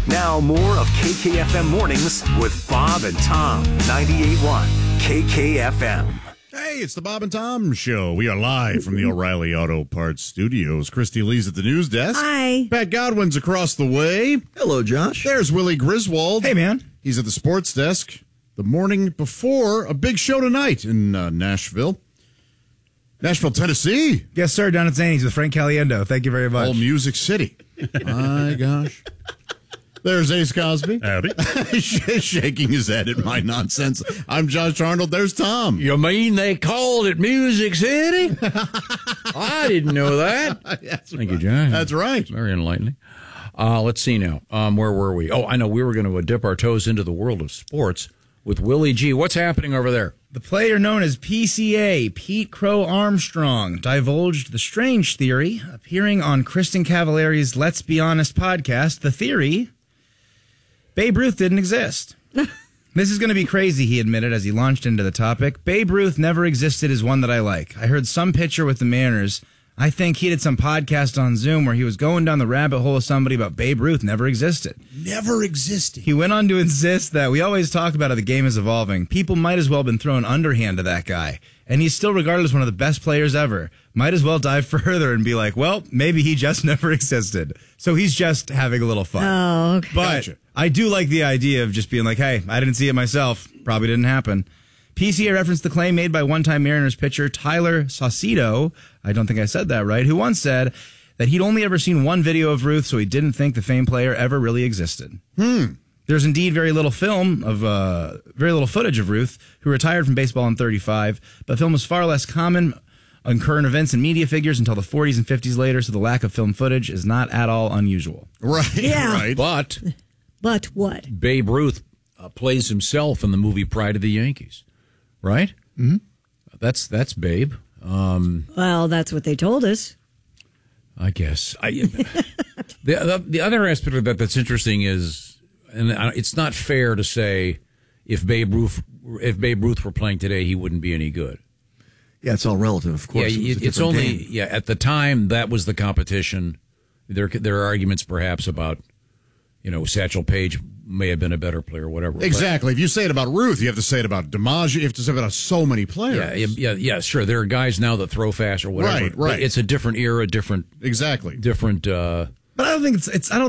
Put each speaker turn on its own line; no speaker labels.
Now more of KKFM Mornings with Bob and Tom. 98.1 KKFM.
Hey, it's the Bob and Tom Show. We are live from the O'Reilly Auto Parts Studios. Christy Lee's at the news desk.
Hi.
Pat Godwin's across the way.
Hello, Josh.
There's Willie Griswold.
Hey, man.
He's at the sports desk the morning before a big show tonight in Nashville, Tennessee.
Yes, sir. Down at Zany's with Frank Caliendo. Thank you very much.
All Music City. My gosh. There's Ace Cosby.
Howdy.
Shaking his head at my nonsense. I'm Josh Arnold. There's Tom.
You mean they called it Music City? I didn't know that. Thank you, Josh.
That's right.
Very enlightening. Let's see now. Where were we? Oh, I know. We were going to dip our toes into the world of sports with Willie G. What's happening over there?
The player known as PCA, Pete Crow Armstrong, divulged the strange theory appearing on Kristen Cavallari's Let's Be Honest podcast. The theory: Babe Ruth didn't exist. This is going to be crazy, he admitted as he launched into the topic. Babe Ruth never existed is one that I like. I heard some pitcher with the Mariners. I think he did some podcast on Zoom where he was going down the rabbit hole with somebody about Babe Ruth never existed.
Never existed.
He went on to insist that we always talk about how the game is evolving. People might as well have been throwing underhand to that guy. And he's still regarded as one of the best players ever. Might as well dive further and be like, well, maybe he just never existed. So he's just having a little fun.
Oh, okay.
But
Gotcha.
I do like the idea of just being like, hey, I didn't see it myself. Probably didn't happen. PCA referenced the claim made by one-time Mariners pitcher Tyler Saucedo, I don't think I said that right, who once said that he'd only ever seen one video of Ruth, so he didn't think the famed player ever really existed. There's indeed very little footage of Ruth, who retired from baseball in 1935, but film was far less common on current events and media figures until the 40s and 50s later, so the lack of film footage is not at all unusual.
Right,
Yeah.
right.
But what?
Babe Ruth plays himself in the movie Pride of the Yankees, right? Mm-hmm. That's Babe.
Well, that's what they told us.
I guess. The other aspect of that's interesting is, and it's not fair to say if Babe Ruth were playing today, he wouldn't be any good.
Yeah, it's all relative, of course.
Yeah, it's only at the time that was the competition. There are arguments perhaps about, Satchel Paige may have been a better player or whatever.
Exactly. If you say it about Ruth, you have to say it about DiMaggio. You have to say it about so many players.
Yeah, sure. There are guys now that throw fast or whatever.
Right.
But it's a different era,
Exactly.
different.
But I don't think it's I don't